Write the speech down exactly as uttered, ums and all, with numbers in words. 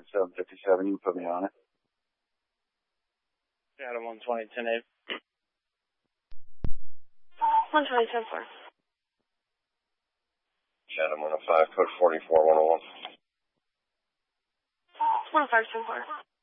twenty-seven fifty-seven. You put me on it. Shadow one twenty, ten eight. one twenty, ten four. Shadow one oh five, code forty-four one oh one. one oh five, ten four.